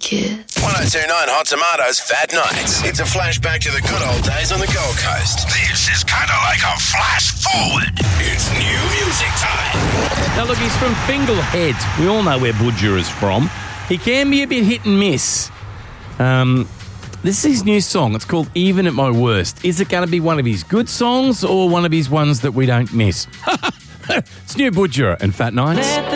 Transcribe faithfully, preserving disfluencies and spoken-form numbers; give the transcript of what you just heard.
kids. one oh two point nine Hot Tomatoes, Fat Nights. It's a flashback to the good old days on the Gold Coast. This is kind of like a flash forward. It's new music time. Now, look, he's from Finglehead. We all know where Budger is from. He can be a bit hit and miss. Um, this is his new song. It's called Even at My Worst. Is it going to be one of his good songs or one of his ones that we don't miss? It's new Budger and Fat Nights.